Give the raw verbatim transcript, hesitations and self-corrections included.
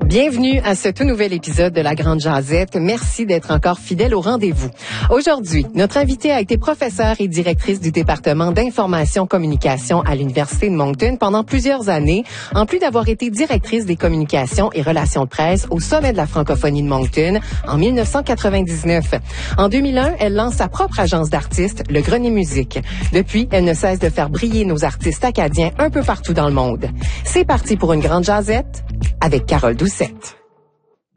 Bienvenue à ce tout nouvel épisode de La Grande Jazette. Merci d'être encore fidèle au rendez-vous. Aujourd'hui, notre invitée a été professeure et directrice du département d'information communication à l'Université de Moncton pendant plusieurs années, en plus d'avoir été directrice des communications et relations de presse au sommet de la francophonie de Moncton en mille neuf cent quatre-vingt-dix-neuf. En deux mille un, elle lance sa propre agence d'artistes, le Grenier Musique. Depuis, elle ne cesse de faire briller nos artistes acadiens un peu partout dans le monde. C'est parti pour une grande jazette avec Carole Doucette.